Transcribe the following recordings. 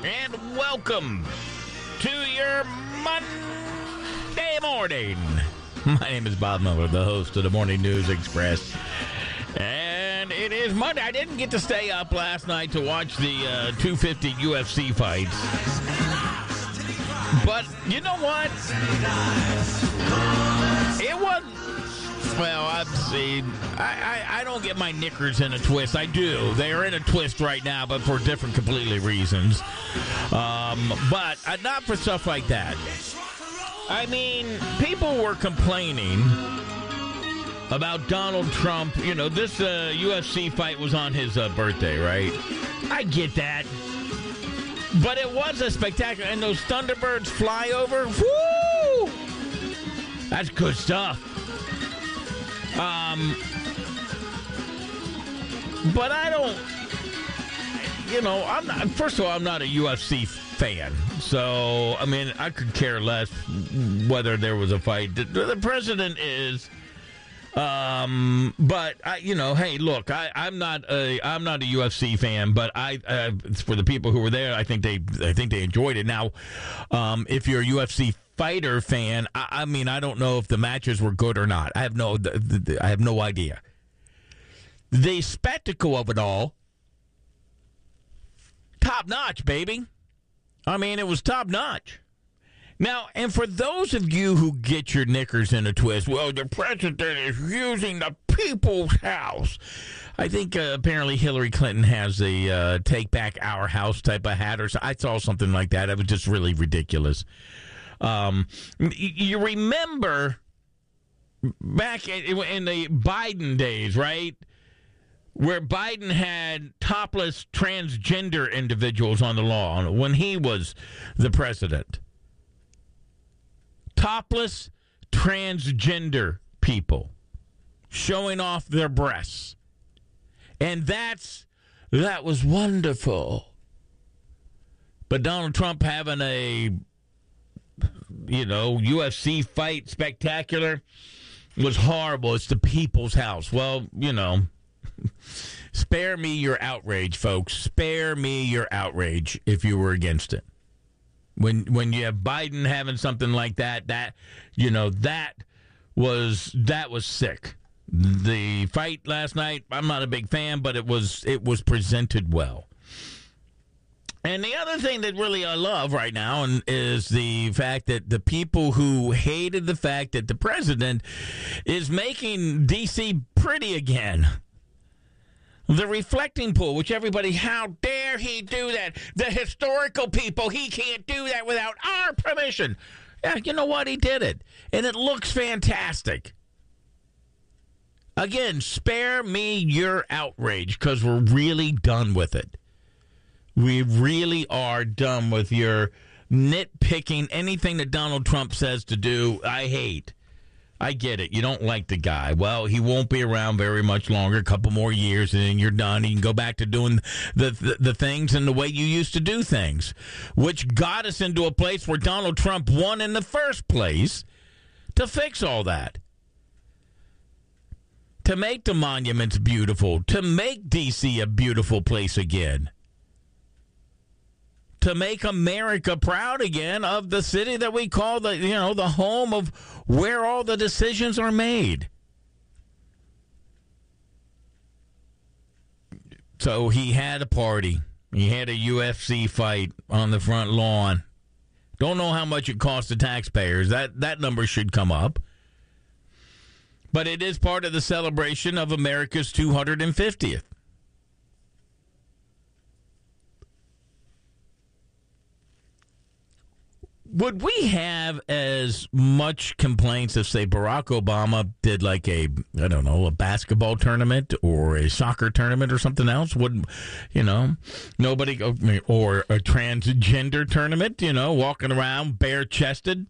and welcome to your Monday morning. My name is Bob Miller, the host of the Morning News Express, and it is Monday. I didn't get to stay up last night to watch the 250 UFC fights, but you know what? It was... Well, I don't get my knickers in a twist. I do. They are in a twist right now, but for different, completely reasons. But not for stuff like that. I mean, people were complaining about Donald Trump. You know, this UFC fight was on his birthday, right? I get that. But it was a spectacular. And those Thunderbirds fly over. Woo! That's good stuff. But I don't, first of all, I'm not a UFC fan. So, I mean, I could care less whether there was a fight. The president is, but hey, look, I'm not a UFC fan, but for the people who were there, I think they enjoyed it. Now, if you're a UFC fighter fan, I mean, I don't know if the matches were good or not. I have no idea. The spectacle of it all, top notch, baby. I mean, it was top notch. Now, and for those of you who get your knickers in a twist, well, the president is using the people's house. I think apparently Hillary Clinton has a take back our house type of hat, or so. I saw something like that. It was just really ridiculous. You remember back in the Biden days, right? Where Biden had topless transgender individuals on the lawn when he was the president. Topless transgender people showing off their breasts. And that was wonderful. But Donald Trump having a UFC fight spectacular was horrible. It's the people's house. Well, spare me your outrage, folks. Spare me your outrage if you were against it. When you have Biden having something like that was sick. The fight last night, I'm not a big fan, but it was presented well. And the other thing that really I love right now is the fact that the people who hated the fact that the president is making D.C. pretty again. The reflecting pool, which everybody, how dare he do that? The historical people, he can't do that without our permission. Yeah, you know what? He did it. And it looks fantastic. Again, spare me your outrage, because we're really done with it. We really are done with your nitpicking. Anything that Donald Trump says to do, I hate. I get it. You don't like the guy. Well, he won't be around very much longer, a couple more years, and then you're done. You can go back to doing the things and the way you used to do things, which got us into a place where Donald Trump won in the first place to fix all that. To make the monuments beautiful, to make D.C. a beautiful place again. To make America proud again of the city that we call the home of where all the decisions are made. So he had a party. He had a UFC fight on the front lawn. Don't know how much it cost the taxpayers. That number should come up. But it is part of the celebration of America's 250th. Would we have as much complaints if, say, Barack Obama did like a basketball tournament or a soccer tournament or something else? Wouldn't, nobody, or a transgender tournament, walking around bare-chested?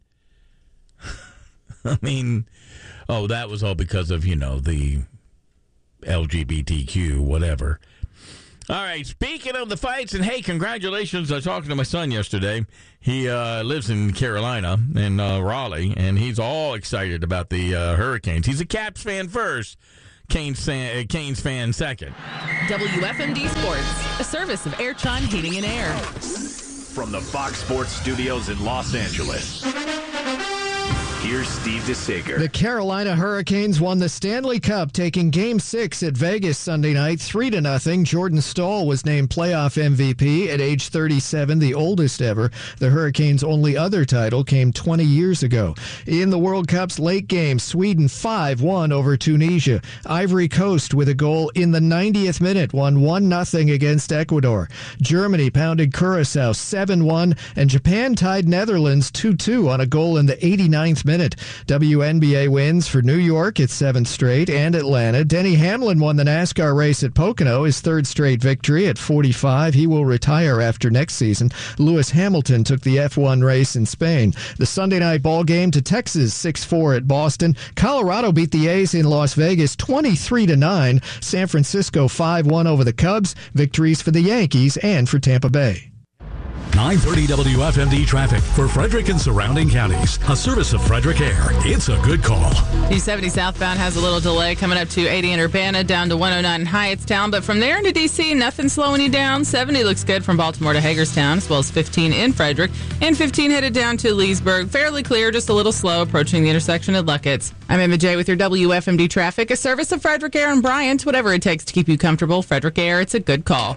I mean, that was all because of, the LGBTQ, whatever. All right, speaking of the fights, and hey, congratulations. I was talking to my son yesterday. He lives in Carolina, in Raleigh, and he's all excited about the Hurricanes. He's a Caps fan first, Canes fan second. WFMD Sports, a service of Airtron Heating and Air. From the Fox Sports Studios in Los Angeles, here's Steve DeSager. The Carolina Hurricanes won the Stanley Cup, taking Game 6 at Vegas Sunday night, 3-0. Jordan Staal was named playoff MVP at age 37, the oldest ever. The Hurricanes' only other title came 20 years ago. In the World Cup's late game, Sweden 5-1 over Tunisia. Ivory Coast, with a goal in the 90th minute, won 1-0 against Ecuador. Germany pounded Curacao 7-1, and Japan tied Netherlands 2-2 on a goal in the 89th minute. WNBA wins for New York, its 7th straight, and Atlanta. Denny Hamlin won the NASCAR race at Pocono, his 3rd straight victory at 45. He will retire after next season. Lewis Hamilton took the F1 race in Spain. The Sunday night ball game to Texas, 6-4 at Boston. Colorado beat the A's in Las Vegas 23-9. San Francisco 5-1 over the Cubs. Victories for the Yankees and for Tampa Bay. 930 WFMD traffic for Frederick and surrounding counties. A service of Frederick Air. It's a good call. 270 southbound has a little delay coming up to 80 in Urbana, down to 109 in Hyattstown. But from there into D.C., nothing slowing you down. 70 looks good from Baltimore to Hagerstown, as well as 15 in Frederick. And 15 headed down to Leesburg. Fairly clear, just a little slow approaching the intersection at Luckett's. I'm Emma J. with your WFMD traffic, a service of Frederick Air and Bryant. Whatever it takes to keep you comfortable, Frederick Air, it's a good call.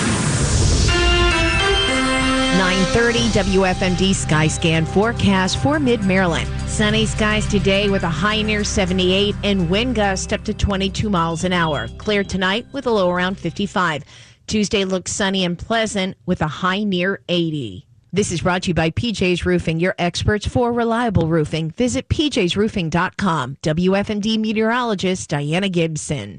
9:30 WFMD Skyscan forecast for Mid-Maryland. Sunny skies today with a high near 78 and wind gusts up to 22 miles an hour. Clear tonight with a low around 55. Tuesday looks sunny and pleasant with a high near 80. This is brought to you by PJ's Roofing, your experts for reliable roofing. Visit pjsroofing.com. WFMD meteorologist Diana Gibson.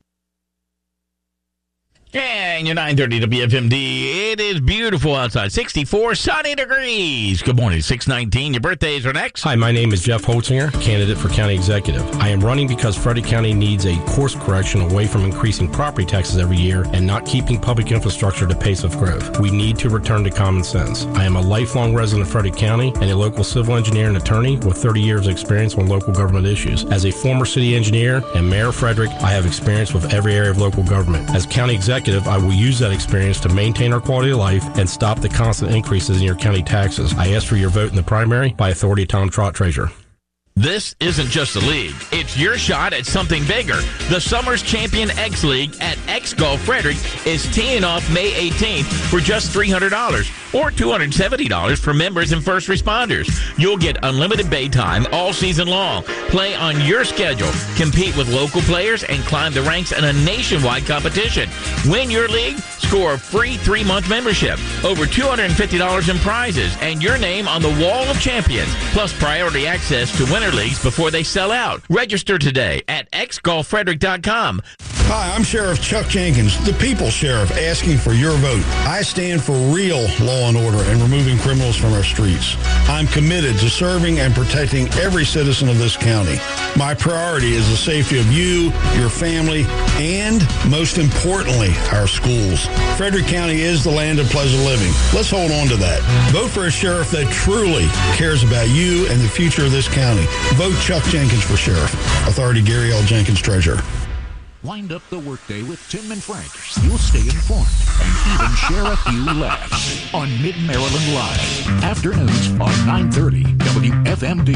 And your 930 WFMD. It is beautiful outside. 64 sunny degrees. Good morning. 619. Your birthdays are next. Hi, my name is Jeff Holtzinger, candidate for county executive. I am running because Frederick County needs a course correction away from increasing property taxes every year and not keeping public infrastructure at the pace of growth. We need to return to common sense. I am a lifelong resident of Frederick County and a local civil engineer and attorney with 30 years of experience on local government issues. As a former city engineer and mayor of Frederick, I have experience with every area of local government. As county executive, I will use that experience to maintain our quality of life and stop the constant increases in your county taxes. I ask for your vote in the primary. By authority, Tom Trott, Treasurer. This isn't just a league. It's your shot at something bigger. The Summers Champion X League at X Golf Frederick is teeing off May 18th for just $300 or $270 for members and first responders. You'll get unlimited bay time all season long. Play on your schedule, compete with local players, and climb the ranks in a nationwide competition. Win your league, score a free 3-month membership, over $250 in prizes, and your name on the Wall of Champions, plus priority access to winner leagues before they sell out. Register today at xgolffrederick.com. Hi, I'm Sheriff Chuck Jenkins, the People's Sheriff, asking for your vote. I stand for real law and order and removing criminals from our streets. I'm committed to serving and protecting every citizen of this county. My priority is the safety of you, your family, and, most importantly, our schools. Frederick County is the land of pleasant living. Let's hold on to that. Vote for a sheriff that truly cares about you and the future of this county. Vote Chuck Jenkins for sheriff. Authority Gary L. Jenkins, Treasurer. Wind up the workday with Tim and Frank. You'll stay informed and even share a few laughs on Mid-Maryland Live. Afternoons on 930 WFMD.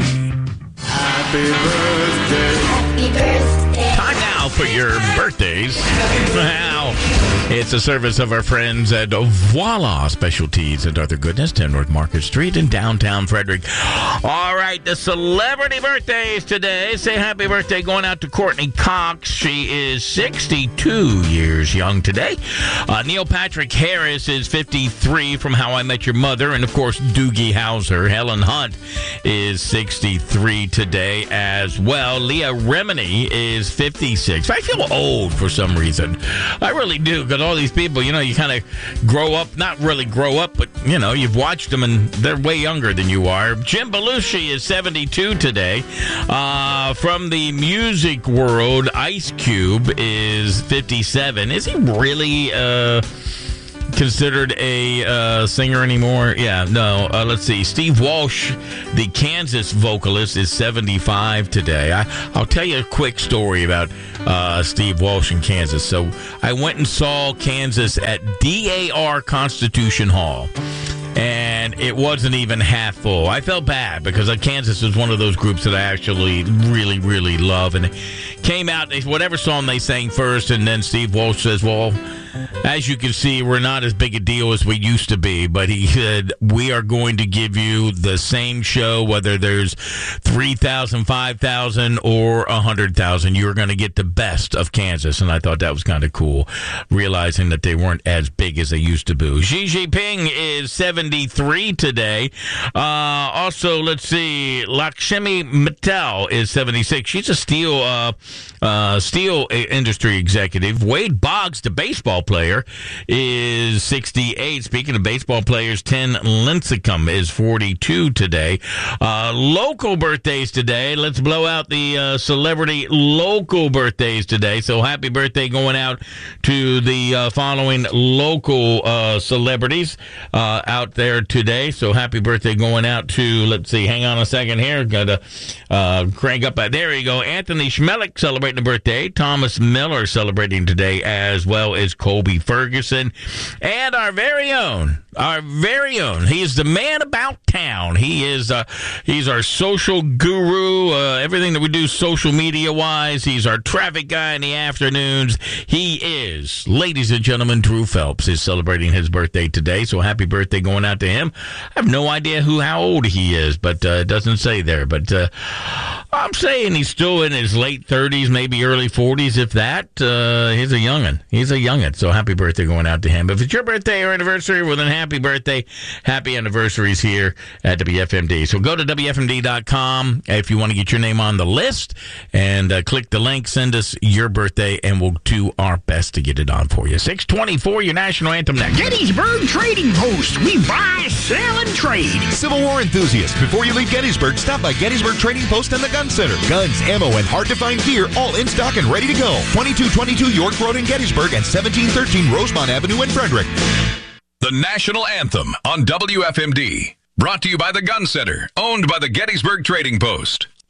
Happy birthday. Happy birthday. Time now for your birthdays. Now, it's a service of our friends at Voila Specialties at Arthur Goodness, 10 North Market Street in downtown Frederick. All right, the celebrity birthdays today. Say happy birthday going out to Courtney Cox. She is 62 years young today. Neil Patrick Harris is 53 from How I Met Your Mother. And, of course, Doogie Howser. Helen Hunt is 63 today as well. Leah Remini is 56. I feel old for some reason. I really do, because all these people, you kind of grow up, not really grow up, but, you've watched them and they're way younger than you are. Jim Belushi is 72 today. From the music world, Ice Cube is 57. Is he really considered a singer anymore? Yeah, no. Let's see. Steve Walsh, the Kansas vocalist, is 75 today. I'll tell you a quick story about Steve Walsh in Kansas. So I went and saw Kansas at DAR Constitution Hall. and it wasn't even half full. I felt bad because Kansas is one of those groups that I actually really, really love. And it came out, whatever song they sang first, and then Steve Walsh says, well, as you can see, we're not as big a deal as we used to be. But he said, we are going to give you the same show, whether there's 3,000, 5,000, or 100,000. You're going to get the best of Kansas. And I thought that was kind of cool, realizing that they weren't as big as they used to be. Xi Jinping is 73 today. Also, let's see, Lakshmi Mittal is 76. She's a steel industry executive. Wade Boggs, the baseball player, is 68. Speaking of baseball players, Tim Lincecum is 42 today. Local birthdays today. Let's blow out the celebrity local birthdays today. So happy birthday going out to the following local celebrities out there today. So happy birthday going out to, let's see, hang on a second here. Got to crank up. There you go. Anthony Schmelik celebrating a birthday. Thomas Miller celebrating today, as well as Colby Ferguson. And our very own, he is the man about town. He's our social guru, everything that we do social media wise. He's our traffic guy in the afternoons. He is, ladies and gentlemen, Drew Phelps is celebrating his birthday today. So happy birthday going out to him. I have no idea how old he is, but it doesn't say there. But I'm saying he's still in his late 30s, maybe early 40s, if that. He's a youngin'. So happy birthday going out to him. If it's your birthday or anniversary, well, then happy birthday. Happy anniversaries here at WFMD. So go to WFMD.com if you want to get your name on the list, and click the link, send us your birthday, and we'll do our best to get it on for you. 624, your national anthem next. Gettysburg Trading Post. We buy, sell, and trade. Civil War enthusiasts, before you leave Gettysburg, stop by Gettysburg Trading Post and the Gun Center. Guns, ammo, and hard-to-find gear, all in stock and ready to go. 2222 York Road in Gettysburg and 1713 Rosemont Avenue in Frederick. The national anthem on WFMD. Brought to you by the Gun Center, owned by the Gettysburg Trading Post.